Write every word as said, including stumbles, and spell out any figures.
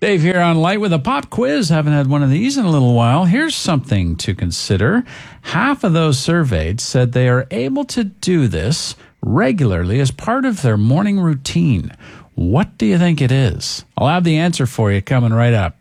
Dave here on Light with a pop quiz. Haven't had one of these in a little while. Here's something to consider. Half of those surveyed said they are able to do this regularly as part of their morning routine. What do you think it is? I'll have the answer for you coming right up.